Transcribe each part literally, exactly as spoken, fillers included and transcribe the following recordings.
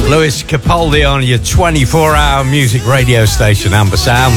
Lewis Capaldi on your twenty-four hour music radio station, Amber Sound.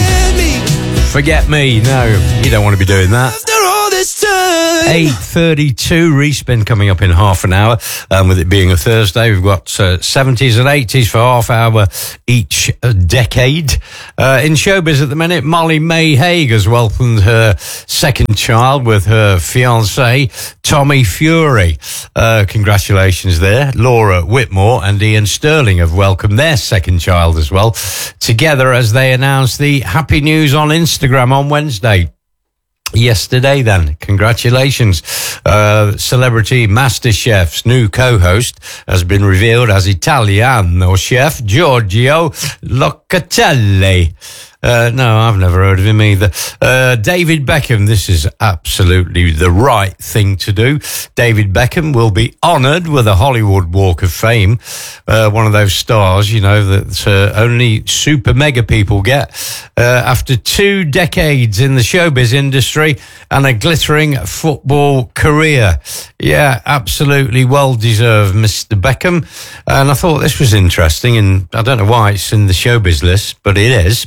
Forget me. No, you don't want to be doing that. After all this time. eight thirty-two, Respin coming up in half an hour. Um, with it being a Thursday, we've got uh, seventies and eighties for half hour each uh, decade. Uh, in showbiz at the minute, Molly May Hague has welcomed her second child with her fiancé, Tommy Fury. Uh, congratulations there. Laura Whitmore and Ian Sterling have welcomed their second child as well, together as they announced the happy news on Instagram on Wednesday. Yesterday then, congratulations. Uh, Celebrity MasterChef's new co-host has been revealed as Italiano chef Giorgio Locatelli. Uh, no, I've never heard of him either. Uh, David Beckham, this is absolutely the right thing to do. David Beckham will be honoured with a Hollywood Walk of Fame. Uh, one of those stars, you know, that uh, only super mega people get. Uh, after two decades in the showbiz industry and a glittering football career. Yeah, absolutely well-deserved, Mister Beckham. And I thought this was interesting, and I don't know why it's in the showbiz list, but it is.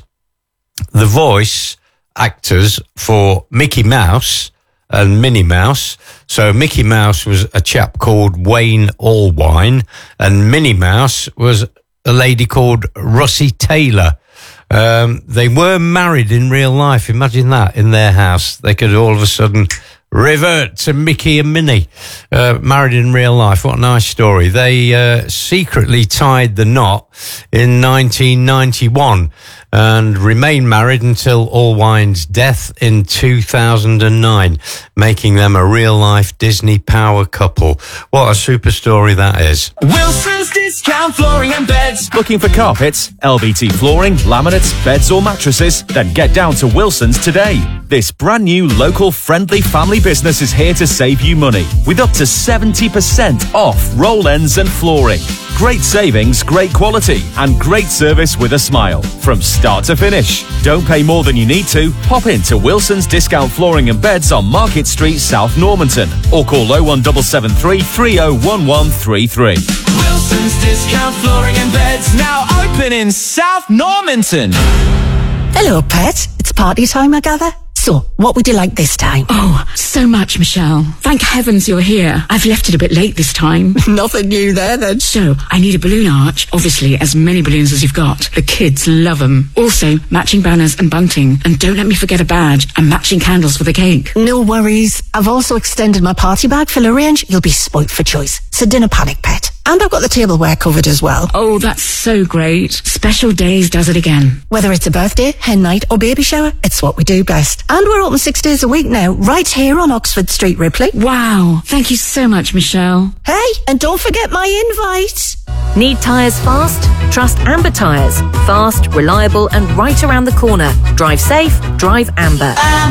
The voice actors for Mickey Mouse and Minnie Mouse. So Mickey Mouse was a chap called Wayne Allwine, and Minnie Mouse was a lady called Russie Taylor. Um, they were married in real life. Imagine that, in their house. They could all of a sudden revert to Mickey and Minnie, uh, married in real life. What a nice story. They uh, secretly tied the knot in nineteen ninety-one and remained married until Allwine's death in two thousand nine, making them a real-life Disney power couple. What a super story that is. Wilson's Discount Flooring and Beds. Looking for carpets, L B T flooring, laminates, beds or mattresses? Then get down to Wilson's today. This brand new local friendly family business is here to save you money with up to seventy percent off roll ends and flooring. Great savings, great quality and great service with a smile from start to finish. Don't pay more than you need to. Pop into Wilson's Discount Flooring and Beds on Market Street, South Normanton, or call oh one seven seven three, three oh one one three three. Wilson's Discount Flooring and Beds, now open in South Normanton. Hello, pet. It's party time, I gather. So, what would you like this time? Oh, so much, Michelle. Thank heavens you're here. I've left it a bit late this time. Nothing new there, then. So, I need a balloon arch. Obviously, as many balloons as you've got. The kids love them. Also, matching banners and bunting. And don't let me forget a badge and matching candles for the cake. No worries. I've also extended my party bag full of range. You'll be spoilt for choice. So, dinner panic, pet. And I've got the tableware covered as well. Oh, that's so great. Special Days does it again. Whether it's a birthday, hen night or baby shower, it's what we do best. And we're open six days a week now, right here on Oxford Street, Ripley. Wow. Thank you so much, Michelle. Hey, and don't forget my invite. Need tyres fast? Trust Amber Tyres. Fast, reliable and right around the corner. Drive safe, drive Amber. Amber.